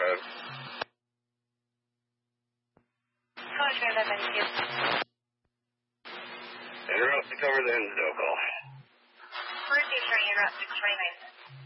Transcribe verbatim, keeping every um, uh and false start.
road. Code eleven, yes. Interrupt to cover the Hinsdale call. Where's the train? You're up six twenty-nine.